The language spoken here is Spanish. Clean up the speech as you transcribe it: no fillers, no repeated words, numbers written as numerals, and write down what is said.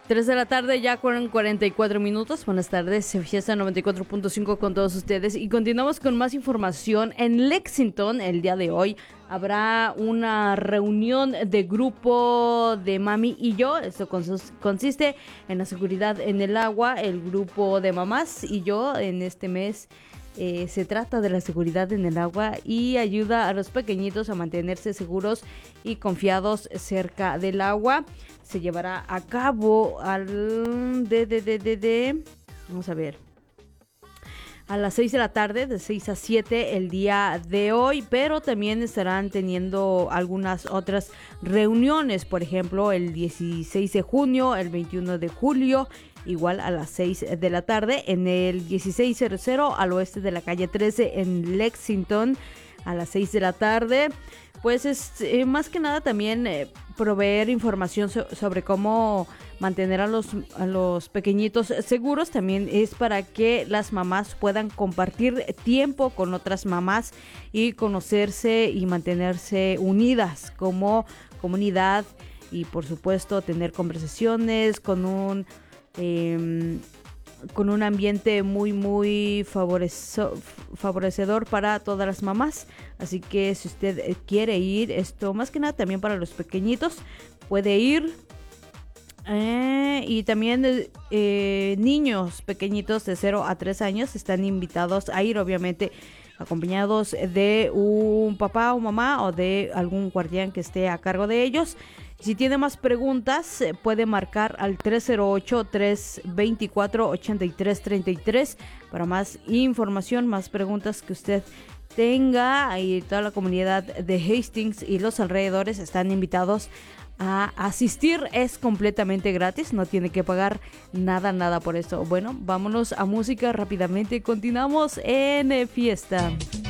3 de la tarde, ya con 44 minutos. Buenas tardes, Fiesta 94.5 con todos ustedes. Y continuamos con más información. En Lexington, el día de hoy, habrá una reunión de grupo de Mami y Yo. Esto consiste en la seguridad en el agua. El grupo de mamás y yo en este mes se trata de la seguridad en el agua y ayuda a los pequeñitos a mantenerse seguros y confiados cerca del agua. Se llevará a cabo vamos a ver, a las 6 de la tarde, de 6 a 7 el día de hoy, pero también estarán teniendo algunas otras reuniones, por ejemplo, el 16 de junio, el 21 de julio, igual a las 6 de la tarde, en el 1600 al oeste de la calle 13 en Lexington, a las 6 de la tarde. Pues es más que nada también proveer información sobre cómo mantener a los pequeñitos seguros. También es para que las mamás puedan compartir tiempo con otras mamás y conocerse y mantenerse unidas como comunidad, y por supuesto tener conversaciones con un ambiente muy favorecedor para todas las mamás. Así que si usted quiere ir, esto más que nada también para los pequeñitos, puede ir. Y también niños pequeñitos de 0 a 3 años están invitados a ir, obviamente acompañados de un papá o mamá o de algún guardián que esté a cargo de ellos. Si tiene más preguntas, puede marcar al 308-324-8333 para más información, más preguntas que usted tenga. Y toda la comunidad de Hastings y los alrededores están invitados a asistir. Es completamente gratis, no tiene que pagar nada por esto. Bueno, vámonos a música rápidamente. Continuamos en Fiesta.